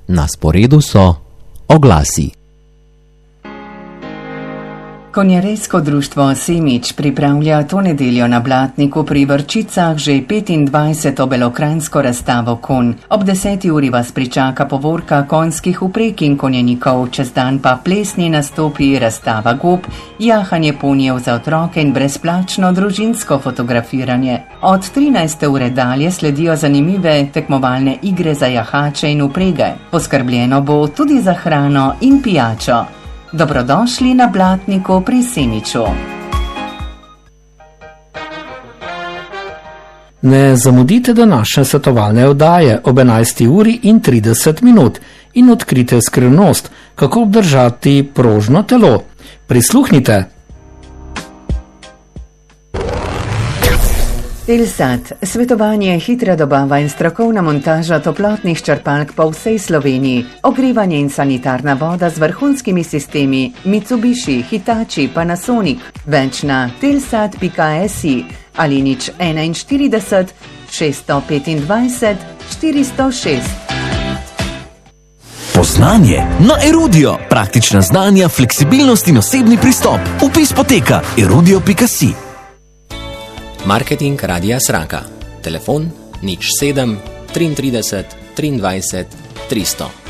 Na sporedu so oglasi. Konjerejsko društvo Semič pripravlja to nedeljo na Blatniku pri Vrčicah že 25. belokranjsko razstavo konj. Ob 10. uri vas pričaka povorka konjskih vpreg in konjenikov, čez dan pa plesni nastopi, razstava gob, jahanje ponjev za otroke in brezplačno družinsko fotografiranje. Od 13. ure dalje sledijo zanimive tekmovalne igre za jahače in vprege. Poskrbljeno bo tudi za hrano in pijačo. Dobrodošli na Blatniku pri Semiču. Ne zamudite današnje svetovalne oddaje ob 11. uri in 30 minut in odkrite skrivnost, kako obdržati prožno telo. Prisluhnite! Telsat, svetovanje, hitra dobava in strokovna montaža toplotnih črpalk po vsej Sloveniji, ogrevanje in sanitarna voda z vrhunskimi sistemi Mitsubishi, Hitachi, Panasonic. Več na telsat.si ali 041 625 406. Poznanje na Erudio. Praktična znanja, fleksibilnost in osebni pristop. Vpis poteka erudio.si. Marketing Radia Sraka. Telefon 07 33 23 300.